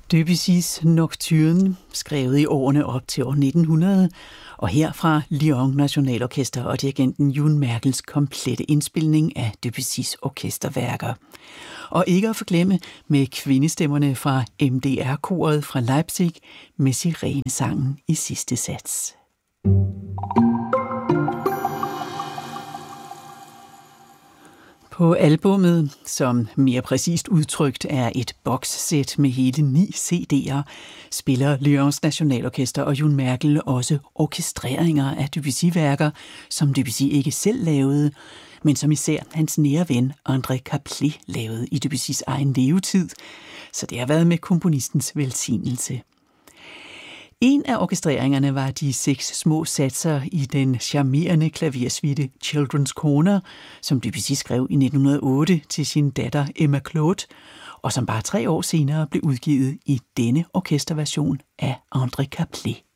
Debussys Nocturne, skrevet i årene op til år 1900, og her fra Lyon Nationalorkester og dirigenten June Merkels komplette indspilning af Debussys orkesterværker. Og ikke at forglemme med kvindestemmerne fra MDR-koret fra Leipzig med sirenesangen i sidste sats. På albummet, som mere præcist udtrykt er et bokssæt med hele 9 CD'er, spiller Lyons Nationalorkester og June Merkel også orkestreringer af Debussy-værker, som Debussy ikke selv lavede, men som især hans nære ven André Caplet lavede i Debussys egen levetid, så det har været med komponistens velsignelse. En af orkestreringerne var de 6 små satser i den charmerende klaversuite Children's Corner, som Debussy skrev i 1908 til sin datter Emma Claude, og som bare 3 år senere blev udgivet i denne orkesterversion af André Caplet.